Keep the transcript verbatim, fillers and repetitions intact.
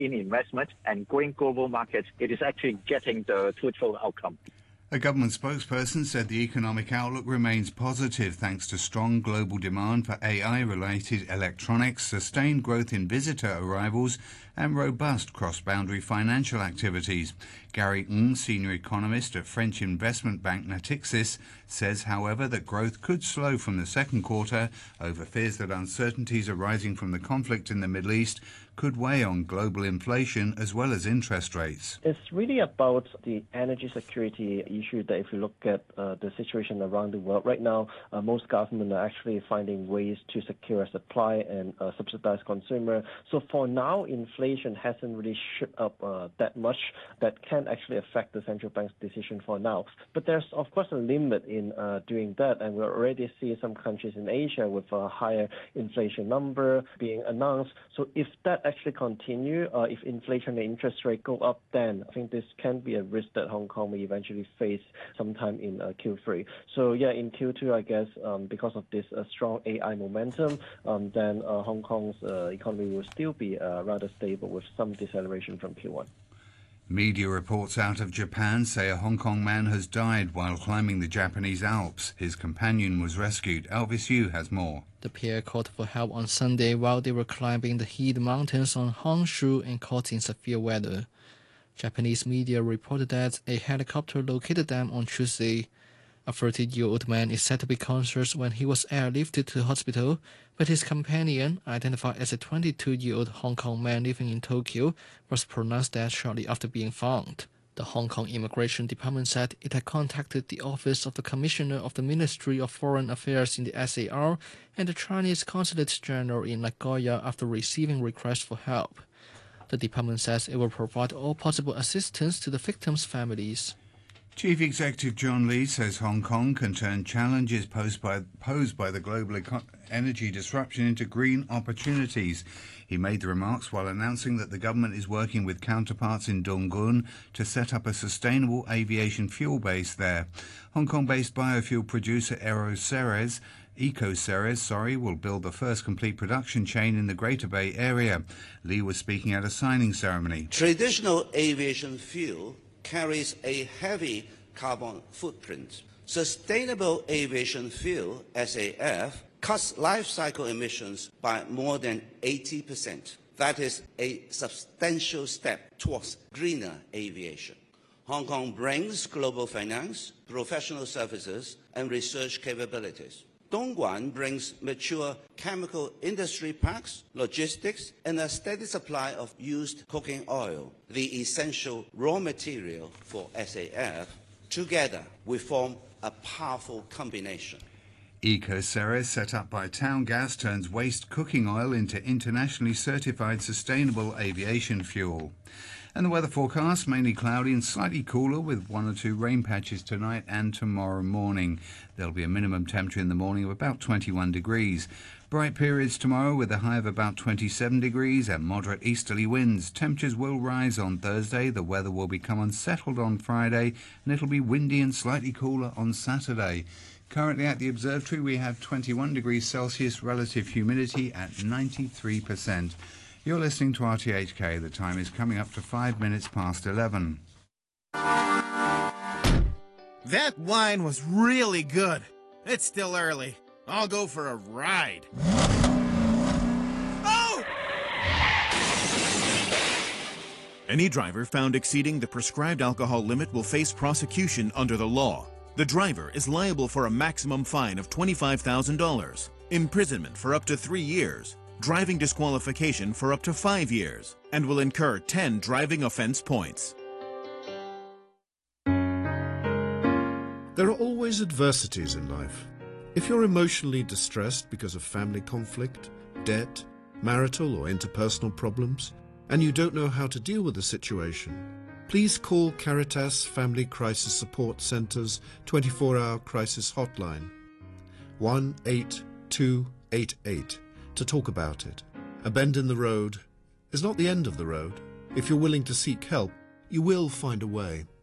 in investment and growing global markets, it is actually getting the fruitful outcome. A government spokesperson said the economic outlook remains positive thanks to strong global demand for A I-related electronics, sustained growth in visitor arrivals and robust cross-boundary financial activities. Gary Ng, senior economist at French investment bank Natixis, says, however, that growth could slow from the second quarter over fears that uncertainties arising from the conflict in the Middle East could weigh on global inflation as well as interest rates. It's really about the energy security issue that if you look at uh, the situation around the world right now, uh, most governments are actually finding ways to secure supply and uh, subsidize consumer. So for now, inflation hasn't really shot up uh, that much that can actually affect the central bank's decision for now. But there's, of course, a limit in uh, doing that, and we already see some countries in Asia with a higher inflation number being announced. So if that actually continue, uh, if inflation and interest rate go up, then I think this can be a risk that Hong Kong may eventually face sometime in uh, Q three. So yeah, in Q two, I guess, um, because of this uh, strong A I momentum, um, then uh, Hong Kong's uh, economy will still be uh, rather stable with some deceleration from Q one. Media reports out of Japan say a Hong Kong man has died while climbing the Japanese Alps. His companion was rescued. Elvis Yu has more. The pair called for help on Sunday while they were climbing the Heide Mountains on Honshu and caught in severe weather. Japanese media reported that a helicopter located them on Tuesday. A thirty-year-old man is said to be conscious when he was airlifted to the hospital, but his companion, identified as a twenty-two-year-old Hong Kong man living in Tokyo, was pronounced dead shortly after being found. The Hong Kong Immigration Department said it had contacted the office of the Commissioner of the Ministry of Foreign Affairs in the S A R and the Chinese Consulate General in Nagoya after receiving requests for help. The department says it will provide all possible assistance to the victims' families. Chief Executive John Lee says Hong Kong can turn challenges posed by, posed by the global eco- energy disruption into green opportunities. He made the remarks while announcing that the government is working with counterparts in Dongguan to set up a sustainable aviation fuel base there. Hong Kong-based biofuel producer Aeroceres EcoCeres, sorry, will build the first complete production chain in the Greater Bay Area. Lee was speaking at a signing ceremony. Traditional aviation fuel carries a heavy carbon footprint. Sustainable aviation fuel, S A F, cuts life cycle emissions by more than eighty percent. That is a substantial step towards greener aviation. Hong Kong brings global finance, professional services, and research capabilities. Dongguan brings mature chemical industry parks, logistics, and a steady supply of used cooking oil, the essential raw material for S A F. Together, we form a powerful combination. EcoCeres, set up by Town Gas, turns waste cooking oil into internationally certified sustainable aviation fuel. And the weather forecast, mainly cloudy and slightly cooler with one or two rain patches tonight and tomorrow morning. There'll be a minimum temperature in the morning of about twenty-one degrees. Bright periods tomorrow with a high of about twenty-seven degrees and moderate easterly winds. Temperatures will rise on Thursday. The weather will become unsettled on Friday and it'll be windy and slightly cooler on Saturday. Currently at the observatory we have twenty-one degrees Celsius, relative humidity at ninety-three percent. You're listening to R T H K. The time is coming up to five minutes past eleven. That wine was really good. It's still early. I'll go for a ride. Oh! Any driver found exceeding the prescribed alcohol limit will face prosecution under the law. The driver is liable for a maximum fine of twenty-five thousand dollars, imprisonment for up to three years, driving disqualification for up to five years, and will incur ten driving offense points. There are always adversities in life. If you're emotionally distressed because of family conflict, debt, marital or interpersonal problems, and you don't know how to deal with the situation, please call Caritas Family Crisis Support Centre's twenty-four hour crisis hotline, one eight two eight eight, to talk about it. A bend in the road is not the end of the road. If you're willing to seek help, you will find a way.